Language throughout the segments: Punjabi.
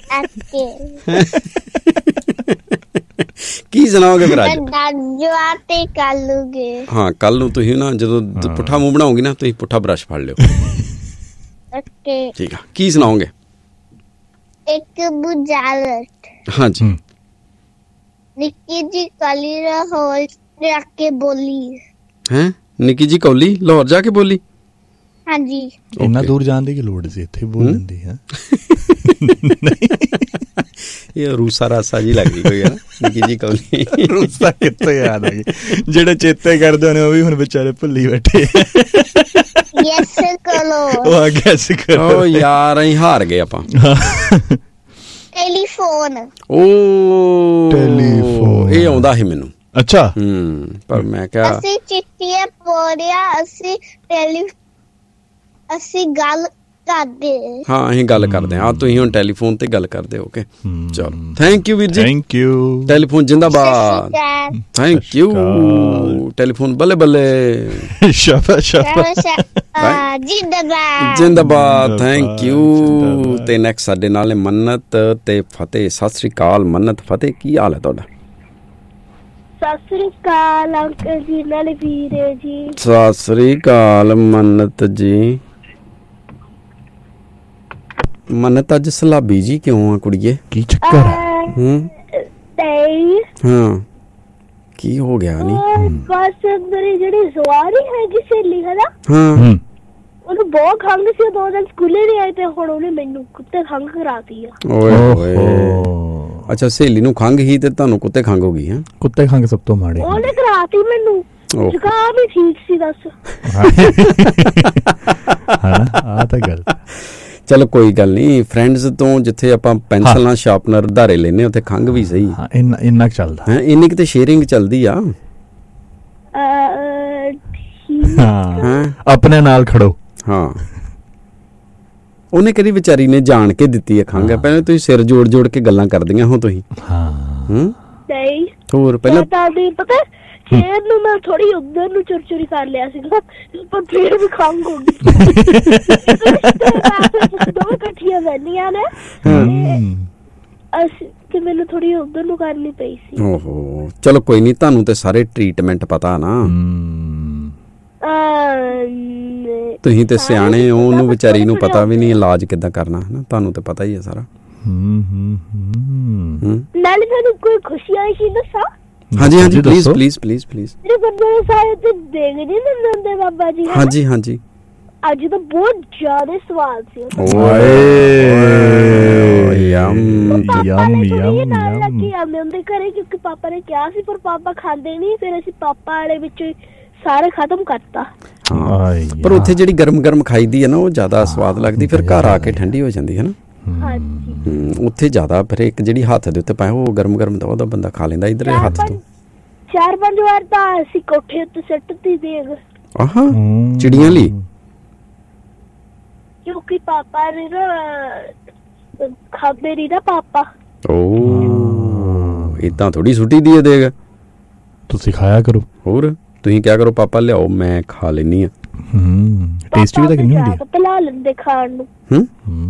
ਕੀ ਸੁਣਾਓਗੇ ਫਿਰ ਅੱਜ? ਹਾਂ, ਕੱਲ ਨੂੰ ਤੁਸੀਂ ਨਾ ਜਦੋਂ ਪੁੱਠਾ ਮੂੰਹ ਬਣਾਓਗੇ ਨਾ, ਤੁਸੀਂ ਪੁੱਠਾ ਬਰੱਸ਼ ਫੜ ਲਿਓ। ਠੀਕ ਆ, ਕੀ ਸੁਣਾਓਗੇ? ਇੱਕ ਬੁਝਾਰਤ। ਹਾਂਜੀ। ਨਿੱਕੀ ਜੀ ਕਾਲੀ ਲਾਹੌਰ ਜਾ ਕੇ ਬੋਲੀ। ਹੈਂ? ਨਿੱਕੀ ਜੀ ਕੌਲੀ ਲਾਹੌਰ ਜਾ ਕੇ ਬੋਲੀ? ਹਾਂਜੀ। ਇੰਨਾ ਦੂਰ ਜਾਣ ਦੀ ਕੀ ਲੋੜ ਸੀ, ਇੱਥੇ ਬੋਲ ਲੈਂਦੀ ਹੈ। ਇਹ ਰੂਸਾ ਰਾਸਾ ਜੀ ਲੱਗਦੀ ਕੋਈ ਹੈ ਨਾ, ਨਿੱਕੀ ਜੀ ਕੌਲੀ। ਰੂਸਾ ਕਿੱਥੇ ਯਾਦ ਆ ਗਈ? ਜਿਹੜੇ ਚੇਤੇ ਕਰਦੇ ਨੇ ਉਹ ਵੀ ਹੁਣ ਵਿਚਾਰੇ ਭੁੱਲੀ ਬੈਠੇ। ਗੈਸ ਕਰੋ। ਉਹ ਗੈਸ ਕਰੋ। ਓ ਯਾਰ, ਅਸੀਂ ਹਾਰ ਗਏ ਆਪਾਂ। ਟੈਲੀਫੋਨ। ਓ ਟੈਲੀਫੋਨ, ਇਹ ਆਉਂਦਾ ਸੀ ਮੈਨੂੰ। ਅੱਛਾ। ਪਰ ਮੈਂ ਕਿਹਾ ਅਸੀਂ ਚਿੱਠੀਆਂ ਪੜ੍ਹਿਆ, ਅਸੀਂ ਗੱਲ ਕਰਦੇ। ਹਾਂ, ਅਸੀਂ ਗੱਲ ਕਰਦੇ ਹਾਂ। ਤੁਸੀਂ ਹੁਣ ਟੈਲੀਫੋਨ ਤੇ ਗੱਲ ਕਰਦੇ ਹੋ। ਓਕੇ, ਚਲੋ, ਥੈਂਕ ਯੂ ਵੀਰ ਜੀ। Thank you. ਟੈਲੀਫੋਨ ਜਿੰਦਾਬਾਦ। Thank you. ਟੈਲੀਫੋਨ ਬੱਲੇ ਬੱਲੇ। ਸ਼ਾਬਾਸ਼ ਸ਼ਾਬਾਸ਼। ਜਿੰਦਾਬਾਦ ਜਿੰਦਾਬਾਦ। Thank you. ਤੇ ਨੈਕਸਟ ਸਾਡੇ ਨਾਲ ਮੰਨਤ ਤੇ ਫਤਿਹ। ਸਤਿ ਸ੍ਰੀ ਅਕਾਲ ਮੰਨਤ, ਫਤਿਹ, ਕੀ ਹਾਲ ਹੈ ਤੁਹਾਡਾ? ਸਤਿ ਸ੍ਰੀ ਅਕਾਲ ਅੰਕਲ ਜੀ, ਨਾਲ ਵੀਰੇ ਜੀ। ਸਤਿ ਸ੍ਰੀ ਅਕਾਲ ਮੰਨਤ ਜੀ। ਮੰਨਤ ਅੱਜ ਸਲਾਬੀ ਜੀ ਕਿਉਂ ਆ ਕੁੜੀਏ? ਕੀ ਚੱਕਰ ਹੈ? ਹਾਂ, ਕੀ ਹੋ ਗਿਆ? ਨਹੀਂ ਬਸ ਮੇਰੀ ਜਿਹੜੀ ਜ਼ੁਆਰੀ ਹੈਗੀ ਸਹੇਲੀ ਹੈ ਨਾ, ਹਾਂ, ਉਹਨੂੰ ਬਹੁਤ ਖੰਘ ਸੀ। 2 ਦਿਨ ਸਕੂਲੇ ਨਹੀਂ ਆਏ ਤੇ ਹੁਣ ਉਹਨੇ ਮੈਨੂੰ ਕੁੱਤੇ ਖੰਘ ਕਰਾਤੀ ਆ। ਓਏ ਹੋਏ। ਅੱਛਾ, ਸਹੇਲੀ ਨੂੰ ਖੰਘ ਹੀ ਤੇ ਤੁਹਾਨੂੰ ਕੁੱਤੇ ਖੰਘ ਹੋ ਗਈ ਹੈ? ਕੁੱਤੇ ਖੰਘ ਸਭ ਤੋਂ ਮਾੜੇ। ਉਹਨੇ ਕਰਾਤੀ ਮੈਨੂੰ। ਜ਼ੁਕਾਮ ਵੀ ਠੀਕ ਸੀ ਦੱਸ। ਆ ਤਾਂ ਗੱਲ। ਚਲੋ ਕੋਈ ਗੱਲ ਨਹੀਂ, ਫਰੈਂਡਸ ਤੋਂ ਜਿੱਥੇ ਆਪਾਂ ਪੈਨਸਲ ਨਾਲ ਸ਼ਾਰਪਨਰ ਧਾਰੇ ਲੈਨੇ, ਉੱਥੇ ਖੰਘ ਵੀ ਸਹੀ। ਇੰਨਾ ਚੱਲਦਾ ਹੈ, ਇੰਨੀ ਕਿਤੇ ਸ਼ੇਅਰਿੰਗ ਚੱਲਦੀ ਆ। ਆਪਣੇ ਨਾਲ ਖੜੋ। ਹਾਂ, ਉਹਨੇ ਕਦੀ ਵਿਚਾਰੀ ਨੇ ਜਾਣ ਕੇ ਦਿੱਤੀ ਹੈ ਖੰਘ। ਪਹਿਲਾਂ ਤੁਸੀਂ ਸਿਰ ਜੋੜ ਜੋੜ ਕੇ ਗੱਲਾਂ ਕਰਦੀਆਂ ਹੋ ਤੁਸੀਂ। ਨਹੀਂ ਹੋਰ ਪਹਿਲਾਂ ਪਤਾ ਸ਼ੇਰ ਨੂੰ ਮੈਂ ਥੋੜੀ ਉਧਰ ਨੂੰ ਚੁਰੀ ਕਰ ਲਿਆ ਸੀਗਾ, ਪਰ ਫੇਰ ਵੀ ਖੰਘ ਹੋ ਗਈ। ਦੋਵੇਂ ਇਕੱਠੀਆਂ ਬੈਠੀਆਂ ਨੇ ਤੇ ਮੈਨੂੰ ਥੋੜੀ ਉਧਰ ਨੂੰ ਕਰਨੀ ਪਈ ਸੀ। ਓਹੋ, ਚਲੋ ਕੋਈ ਨਹੀਂ, ਤੁਹਾਨੂੰ ਤੇ ਸਾਰੇ ਟ੍ਰੀਟਮੈਂਟ ਪਤਾ ਨਾ। ਤੁਸੀਂ ਤੇ ਸਿਆਣੇ ਹੋ, ਉਹਨੂੰ ਵਿਚਾਰੀ ਨੂੰ ਪਤਾ ਵੀ ਨਹੀਂ ਇਲਾਜ ਕਿੱਦਾਂ ਕਰਨਾ ਹੈ ਨਾ, ਤੁਹਾਨੂੰ ਤੇ ਪਤਾ ਹੀ ਹੈ ਸਾਰਾ। ਨਾਲੇ ਤੁਹਾਨੂੰ ਕੋਈ ਖੁਸ਼ੀ ਆਈ ਸੀ ਦੱਸਾਂ? ਹਾਂਜੀ ਹਾਂਜੀ, ਪਲੀਜ਼ ਪਲੀਜ਼ ਪਲੀਜ਼ ਪਲੀਜ਼। ਮੇਰੇ ਗੁਰਦੁਆਰਾ ਸਾਹਿਬ ਤੇ ਦੇਖ ਨਹੀਂ ਦਿੰਦੇ ਬਾਬਾ ਜੀ। ਹਾਂਜੀ ਹਾਂਜੀ। ਅੱਜ ਤਾਂ ਬਹੁਤ ਜ਼ਿਆਦਾ ਸਵਾਦ ਸੀ। ਓਏ ਯਮ ਯਮ ਯਮ ਲੱਗੀ ਆਉਂਦੇ ਹੁੰਦੇ ਘਰੇ, ਕਿਉਂਕਿ ਪਾਪਾ ਨੇ ਕਿਹਾ ਸੀ, ਪਰ ਪਾਪਾ ਖਾਂਦੇ ਨਹੀਂ। ਫਿਰ ਅਸੀਂ ਪਾਪਾ ਵਾਲੇ ਵਿੱਚ ਸਾਰੇ ਖਤਮ ਕਰਤਾ। ਪਰ ਉੱਥੇ ਜਿਹੜੀ ਗਰਮ ਗਰਮ ਖਾਈਦੀ ਹੈ ਨਾ, ਉਹ ਜ਼ਿਆਦਾ ਸਵਾਦ ਲੱਗਦੀ। ਫਿਰ ਘਰ ਆ ਕੇ ਠੰਡੀ ਹੋ ਜਾਂਦੀ ਹੈ ਨਾ। ਉੱਥੇ ਜ਼ਿਆਦਾ ਫਿਰ ਇੱਕ ਜਿਹੜੀ ਹੱਥ ਦੇ ਉੱਤੇ ਪਾਇਆ, ਉਹ ਗਰਮ ਗਰਮ ਦਾ ਉਹਦਾ ਬੰਦਾ ਖਾ ਲੈਂਦਾ। ਇਧਰ ਹੱਥ ਤੋਂ 4-5 ਵਾਰ ਤਾਂ ਅਸੀਂ ਕੋਠੇ ਉੱਤੇ ਸਿੱਟਦੀ ਦੇਖ। ਆਹਾ, ਚਿੜੀਆਂ ਲਈ। ਕਿਉਂਕਿ ਪਾਪਾ ਨੇ ਨਾ ਖਾਂਦੇ ਨਹੀਂ ਨਾ ਪਾਪਾ। ਓ, ਏਦਾਂ ਥੋੜੀ ਸੁੱਟੀ ਦੀ ਦੇਗਾ। ਤੁਸੀਂ ਖਾਇਆ ਕਰੋ। ਹੋਰ ਤੁਸੀਂ ਕਿਆ ਕਰੋ, ਪਾਪਾ ਲਿਆਓ ਮੈਂ ਖਾ ਲੈਣੀ ਆ। ਟੇਸਟੀ ਵੀ ਤਾਂ ਕਿੰਨੀ ਹੁੰਦੀ ਹੈ। ਭੁਲਾ ਲੈਂਦੇ ਖਾਣ ਨੂੰ।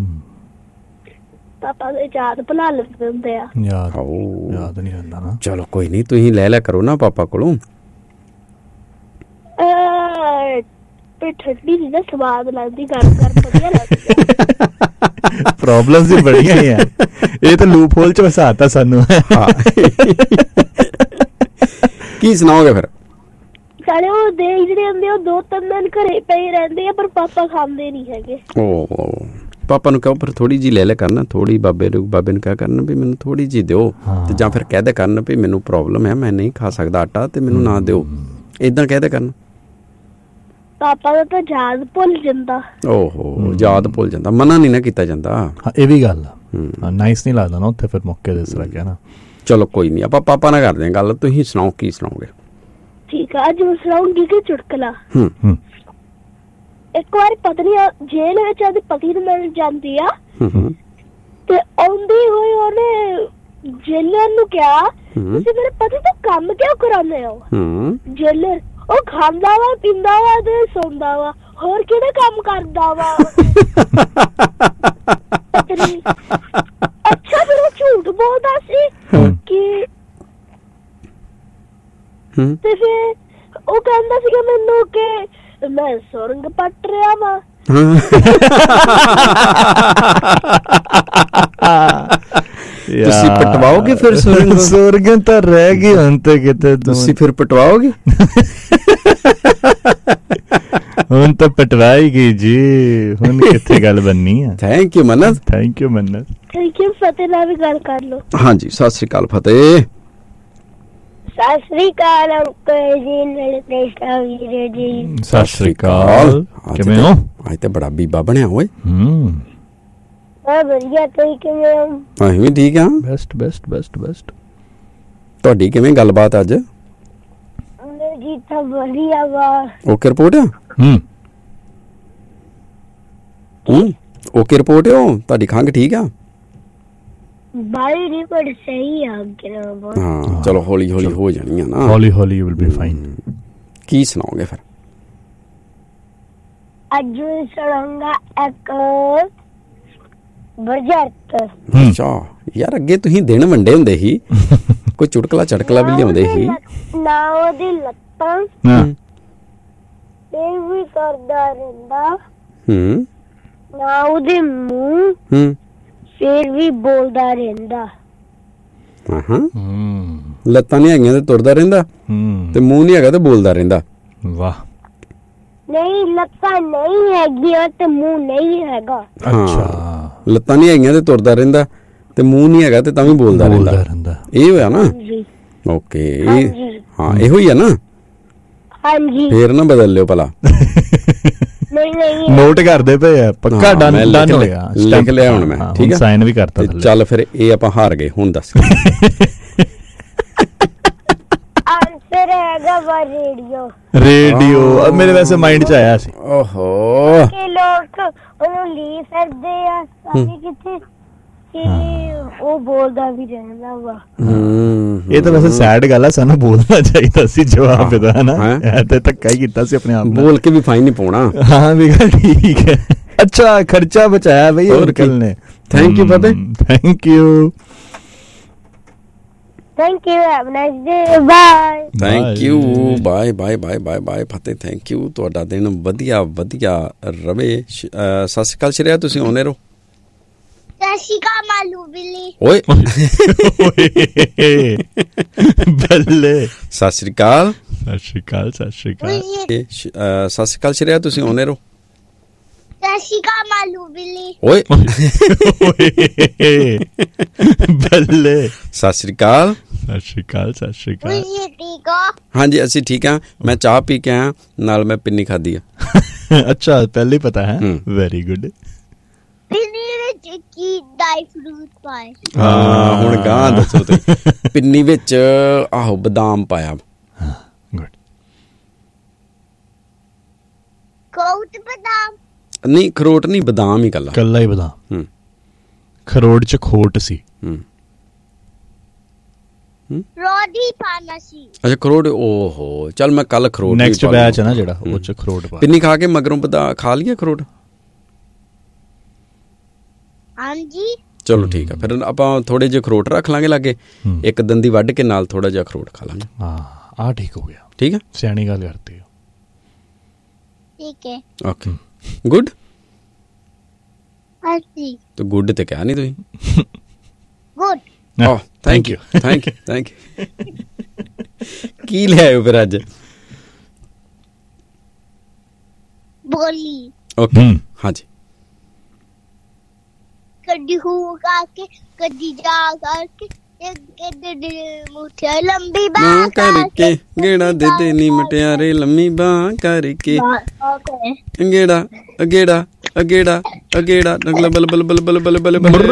ਪਾਪਾ ਦੇ ਯਾਦ ਭੁਲਾ ਲੈਂਦੇ ਹੁੰਦੇ ਆ। ਯਾਦ ਨਹੀਂ ਰਹਿੰਦਾ ਨਾ। ਚਲੋ ਕੋਈ ਨਹੀਂ, ਤੁਸੀਂ ਲੈ ਲਿਆ ਕਰੋ ਨਾ ਪਾਪਾ ਕੋਲੋਂ। ਪਰ ਠੰਡੀ ਦੀ ਨਾ ਸਵਾਦ ਲੱਗਦੀ, ਗਰਮ ਗਰਮ ਵਧੀਆ ਲੱਗਦੀ। ਪ੍ਰੋਬਲਮਸ ਹੀ ਬੜੀਆਂ ਯਾਰ, ਇਹ ਤਾਂ ਲੂਪ ਹੋਲ ਚ ਫਸਾਤਾ ਸਾਨੂੰ। ਕੀ ਸੁਣਾਓਗੇ ਫਿਰ? ਸਾਡੇ ਉਹ ਜਿਹੜੇ ਹੁੰਦੇ ਉਹ 2-3 ਦਿਨ ਘਰੇ ਪਏ ਰਹਿੰਦੇ ਆ, ਪਰ ਪਾਪਾ ਖਾਂਦੇ ਨਹੀਂ ਹੈਗੇ। ਪਾਪਾ ਨੂੰ ਕਹੋ ਫਿਰ ਥੋੜੀ ਜਿਹੀ ਲੈ ਲਿਆ ਕਰਨਾ, ਥੋੜੀ ਬਾਬੇ ਨੂੰ ਕਿਹਾ ਕਰਨਾ ਵੀ ਮੈਨੂੰ ਥੋੜੀ ਜਿਹੀ ਦਿਓ, ਤੇ ਜਾਂ ਫਿਰ ਕਹਿ ਦਿਆ ਕਰਨ ਵੀ ਮੈਨੂੰ ਪ੍ਰੋਬਲਮ ਹੈ, ਮੈਂ ਨਹੀਂ ਖਾ ਸਕਦਾ ਆਟਾ, ਤੇ ਮੈਨੂੰ ਨਾ ਦਿਓ। ਏਦਾਂ ਕਹਿ ਦਿਆ ਕਰਨ। ਪਾਪਾ ਦਾ ਤਾਂ ਯਾਦ ਭੁੱਲ ਜਾਂਦਾ। ਓਹੋ, ਯਾਦ ਭੁੱਲ ਜਾਂਦਾ, ਮਨਾ ਨਹੀਂ ਨਾ ਕੀਤਾ ਜਾਂਦਾ। ਇਹ ਵੀ ਗੱਲ ਆ, ਨਾਈਸ ਨਹੀਂ ਲੱਗਦਾ ਨਾ ਉੱਥੇ ਫਿਰ ਮੌਕੇ ਦੇ ਇਸ ਤਰ੍ਹਾਂ ਕਹਿਣਾ। ਚਲੋ ਕੋਈ ਨਹੀਂ, ਆਪਾਂ ਪਾਪਾ ਨਾਲ ਕਰਦੇ ਹਾਂ ਗੱਲ। ਤੁਸੀਂ ਸੁਣਾਓ, ਕੀ ਸੁਣਾਓਗੇ? ਠੀਕ ਆ, ਅੱਜ ਮੈਂ ਸੁਣਾਉਂਗੀ ਕਿ ਚੁਟਕਲਾ। ਇੱਕ ਵਾਰ ਪਤਨੀ ਜੇਲ੍ਹ ਵਿੱਚ ਆਪਦੇ ਪਤੀ ਨੂੰ ਮਿਲਣ ਜਾਂਦੀ ਆ, ਤੇ ਆਉਂਦੀ ਹੋਈ ਉਹਨੇ ਜੇਲਰ ਨੂੰ ਕਿਹਾ, ਤੁਸੀਂ ਮੇਰੇ ਪਤੀ ਤੋਂ ਕੰਮ ਕਿਉਂ ਕਰਾਉਂਦੇ ਹੋ? ਜੇਲਰ, ਉਹ ਖਾਂਦਾ ਵਾ, ਪੀਂਦਾ ਵਾ ਤੇ ਸੌਂਦਾ ਵਾ, ਹੋਰ ਕਿਹੜੇ ਕੰਮ ਕਰਦਾ ਵਾ? ਪਤਨੀ, ਅੱਛਾ ਬੋਲਦਾ ਸੀ ਕਿ ਤੇ ਫਿਰ ਉਹ ਕਹਿੰਦਾ ਸੀਗਾ ਮੈਨੂੰ ਕਿ ਮੈਂ ਸੁਰੰਗ ਪੱਟ ਰਿਹਾ ਵਾਂ। ਤੁਸੀਂ ਪਟਵਾਓਗੇ ਫਿਰ ਸੁਰੰਗ? ਸੁਰੰਗ ਤਾਂ ਰਹਿ ਗਈ ਹੁਣ ਤੇ ਕਿਤੇ, ਤੁਸੀਂ ਫਿਰ ਪਟਵਾਓਗੇ? ਹੁਣ ਤਾਂ ਪਟਵਾਈ ਗਈ ਜੀ, ਹੁਣ ਕਿੱਥੇ ਗੱਲ ਬਣਨੀ ਆ। Thank you Mannat. Thank you Mannat. Thank you. ਫਤਿਹ ਨਾਲ ਵੀ ਗੱਲ ਕਰ ਲਓ। ਹਾਂਜੀ, ਸਤਿ ਸ੍ਰੀ ਅਕਾਲ ਫਤਿਹ। ਸਤਿ ਸ੍ਰੀ ਅਕਾਲ ਅੰਕਲ ਜੀ, ਨਲੇਸ਼ਾ ਵੀਰੇ ਜੀ। ਸਤਿ ਸ੍ਰੀ ਅਕਾਲ, ਕਿਵੇਂ ਹੋ? ਅੱਜ ਤਾਂ ਬੜਾ ਬੀਬਾ ਬਣਿਆ ਓਏ। ਮੈਂ ਵਧੀਆ, ਤੁਸੀਂ ਕਿਵੇਂ ਹੋ? ਅਸੀਂ ਵੀ ਠੀਕ ਆ। Best best best best. ਤੁਹਾਡੀ ਕਿਵੇਂ ਗੱਲਬਾਤ ਅੱਜ? ਜੀ ਤਾਂ ਵਧੀਆ ਵਾ। ਓਕੇ ਰਿਪੋਰਟ ਆ? ਓਕੇ ਰਿਪੋਰਟ ਹੋ? ਤੁਹਾਡੀ ਖੰਘ ਠੀਕ ਆ? ਬਾਈ ਨਹੀਂ, ਪਰ ਸਹੀ ਆ ਅੱਗੇ ਨਾਲ ਬਹੁਤ। ਹਾਂ ਚਲੋ ਹੌਲੀ ਹੌਲੀ ਹੋ ਜਾਣੀ ਆ ਨਾ। ਹੌਲੀ ਹੌਲੀ ਵਿਲ ਬੀ ਫਾਈਨ। ਕੀ ਸੁਣਾਓਗੇ ਫਿਰ? ਅੱਜ ਸੁਣਾਉਂਗਾ ਇੱਕ ਬਰਜਰਤ। ਅੱਛਾ ਯਾਰ, ਅੱਗੇ ਤੁਸੀਂ ਦਿਨ ਵੰਡੇ ਹੁੰਦੇ ਸੀ, ਕੋਈ ਚੁਟਕਲਾ ਚਟਕਲਾ ਵੀ ਲਿਆਉਂਦੇ ਸੀ ਨਾ। ਉਹਦੀ ਲੱਤਾਂ ਇਹ ਵੀ ਕਰਦਾ ਰਹਿੰਦਾ ਨਾ, ਉਹਦੇ ਮੂੰਹ ਫਿਰ ਵੀ ਬੋਲਦਾ ਰਹਿੰਦਾ। ਲੱਤਾਂ ਨਹੀਂ ਹੈਗੀਆਂ ਤੇ ਤੁਰਦਾ ਰਹਿੰਦਾ, ਤੇ ਮੂੰਹ ਨਹੀਂ ਹੈਗਾ ਤੇ ਬੋਲਦਾ ਰਹਿੰਦਾ। ਵਾਹ। ਨਹੀਂ, ਲੱਤਾਂ ਨਹੀਂ ਹੈਗੀਆਂ ਤੇ ਮੂੰਹ ਨਹੀਂ ਹੈਗਾ। ਅੱਛਾ, ਲੱਤਾਂ ਨਹੀਂ ਹੈਗੀਆਂ ਤੇ ਤੁਰਦਾ ਰਹਿੰਦਾ, ਤੇ ਮੂੰਹ ਨਹੀਂ ਹੈਗਾ ਤੇ ਤਾਂ ਵੀ ਬੋਲਦਾ ਰਹਿੰਦਾ। ਇਹ ਹੋਇਆ ਨਾ? ਓਕੇ, ਹਾਂ ਇਹੋ ਹੀ ਆ ਨਾ। ਹਾਂਜੀ, ਫੇਰ ਨਾ ਬਦਲ ਲਿਓ ਭਲਾ। ਨਹੀਂ ਨੋਟ ਕਰਦੇ ਪਏ ਆ, ਪੱਕਾ ਡਨ ਹੋ ਗਿਆ, ਲਿਖ ਲਿਆ ਹੁਣ ਮੈਂ। ਠੀਕ ਹੈ, ਸਾਈਨ ਵੀ ਕਰਤਾ। ਚੱਲ ਫਿਰ ਇਹ ਆਪਾਂ ਹਾਰ ਗਏ, ਹੁਣ ਦੱਸ। ਆਨਸਰ ਹੈਗਾ ਵਾ ਰੇਡੀਓ। ਰੇਡੀਓ ਮੇਰੇ ਵੈਸੇ ਮਾਈਂਡ ਚ ਆਇਆ ਸੀ। ਓਹੋ, ਕਿ ਲੋਕ ਉਹਨੂੰ ਲੀ ਫਿਰਦੇ ਆ ਸਾਰੇ ਕਿੱਥੇ, ਉਹ ਬੋਲਦਾ ਵੀ ਰਹਿੰਦਾ ਵਾ। ਇਹ ਤਾਂ ਵੈਸੇ ਸੈਡ ਗੱਲ ਆ, ਸਾਨੂੰ ਬੋਲਣਾ ਚਾਹੀਦਾ ਸੀ ਜਵਾਬ ਇਹਦਾ, ਹਨਾ? ਇਹ ਤੇ ਧੱਕਾ ਹੀ ਕੀਤਾ ਸੀ ਆਪਣੇ ਆਪ। ਬੋਲ ਕੇ ਵੀ ਫਾਈਨ ਨਹੀਂ ਪਾਉਣਾ। ਹਾਂ ਵੀ ਗੱਲ ਠੀਕ ਹੈ। ਅੱਛਾ, ਖਰਚਾ ਬਚਾਇਆ ਬਈ ਅੰਕਲ ਨੇ। Thank you Fateh. Thank you. Thank you, have a nice day, bye. Thank you, bye bye bye bye bye Fateh. Thank you, ਤੁਹਾਡਾ ਦਿਨ ਵਧੀਆ ਵਧੀਆ ਰਵੇ। ਸਤਿ ਸ਼੍ਰੀ ਅਕਾਲ ਸ਼੍ਰੇਆ, ਤੁਸੀਂ ਆਉਂਦੇ ਰਹੋ। ਸਤਿ ਸ਼੍ਰੀ ਅਕਾਲ ਮਾਲੂ ਬਿੱਲੀ। ਓਏ ਬੱਲੇ। ਸਤਿ ਸ਼੍ਰੀ ਅਕਾਲ। ਸਤਿ ਸ਼੍ਰੀ ਅਕਾਲ। ਸਤਿ ਸ਼੍ਰੀ ਅਕਾਲ। ਸਤਿ ਸ਼੍ਰੀ ਅਕਾਲ ਸ਼੍ਰੇਆ, ਤੁਸੀਂ ਆਉਂਦੇ ਰਹੋ। ਸਤਿ ਸ਼੍ਰੀ ਅਕਾਲ ਮਾਲੂ ਬਿੱਲੀ। ਓਏ ਬੱਲੇ। ਸਤਿ ਸ਼੍ਰੀ ਅਕਾਲ। ਸਤਿ ਸ਼੍ਰੀ ਅਕਾਲ। ਸਤਿ ਸ਼੍ਰੀ ਅਕਾਲ। ਠੀਕ ਹੋ? ਹਾਂਜੀ ਅਸੀਂ ਠੀਕ ਹਾਂ। ਮੈਂ ਚਾਹ ਪੀ ਕੇ ਆਇਆ, ਨਾਲ ਮੈਂ ਪਿੰਨੀ ਖਾਧੀ ਆ। ਅੱਛਾ, ਪਹਿਲੇ ਹੀ ਪਤਾ ਹੈ। Very good. ਪਿੰਨੀ ਵਿੱਚ ਕੀ ਡਰਾਈ ਫਰੂਟ ਪਾਏ? ਹਾਂ, ਹੁਣ ਗਾਂ ਦੱਸੋ ਤੁਸੀਂ। ਪਿੰਨੀ ਵਿੱਚ ਆਹੋ ਬਦਾਮ ਪਾਇਆ। ਗੁੱਡ। ਖੋਟ ਬਦਾਮ? ਨਹੀਂ, ਖਰੋਟ ਨਹੀਂ, ਬਦਾਮ ਹੀ ਕੱਲਾ ਕੱਲਾ ਹੀ ਬਦਾਮ। ਖਰੋਟ ਚ ਖੋਟ ਸੀ। ਰੋਡੀ ਪਾਣਾ ਸੀ। ਅੱਛਾ, ਖਰੋਟ। ਓਹੋ, ਚੱਲ ਮੈਂ ਕੱਲ ਖਰੋਟ। ਨੈਕਸਟ ਬੈਚ ਹੈ ਨਾ ਜਿਹੜਾ, ਉਹ ਚ ਖਰੋਟ ਪਾ। ਪਿੰਨੀ ਖਾ ਕੇ ਮਗਰੋਂ ਖਾ ਲਿਆ ਖਰੋਟ। ਹਾਂਜੀ ਚਲੋ ਠੀਕ ਆ, ਫਿਰ ਆਪਾਂ ਥੋੜੇ ਜਿਹੇ ਖਰੋਟ ਰੱਖ ਲਾਂਗੇ ਲਾਗੇ, ਇੱਕ ਦੰਦੀ ਵੱਢ ਕੇ ਨਾਲ ਥੋੜਾ ਜਿਹਾ ਖਰੋਟ ਖਾ ਲਾਂਗੇ। ਹਾਂ, ਠੀਕ ਹੋ ਗਿਆ। ਠੀਕ ਹੈ, ਸਿਆਣੀ ਗੱਲ ਕਰਤੀ ਹੋ। ਠੀਕ ਹੈ, ਓਕੇ, ਗੁੱਡ। ਹਾਂਜੀ, ਤਾਂ ਗੁੱਡ ਤੇ ਕਿਹਾ ਨਹੀਂ ਤੁਸੀਂ। ਗੁੱਡ। ਓਹ thank you, thank you, thank you. ਕੀ ਲਿਆਇਓ ਫਿਰ ਅੱਜ? ਬੋਲੀ। ਓਕੇ, ਹਾਂਜੀ। कदी हूँ करके कदी जा करके मुठिया लंबी बाँ करके गेड़ा दे देनी मटियारे लम्मी बाँ करके गेड़ा अगेड़ा अगेड़ा अगेड़ा नगला बल बल बल बल बल बल बल।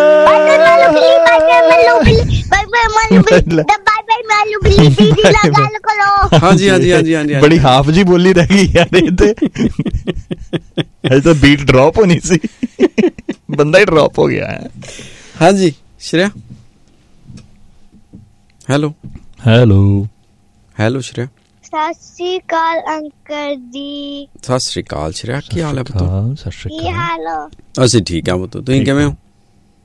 हाँ जी हाँ जी हाँ जी हाँ जी। बड़ी हाफ जी बोली रह गई यार, ये तो बीट ड्रॉप होनी सी, बंदा ही ड्रॉप हो गया है। हाँ जी Shreya. Hello hello hello Shreya. सत श्री अकाल अंकल जी। सत श्री अकाल श्रेया, की हाल है पुत्त? सत श्री अकाल। हाल हो? ਅਸੀਂ ਠੀਕ ਆ ਪੁੱਤ, ਤੁਸੀਂ ਕਿਵੇਂ ਹੋ?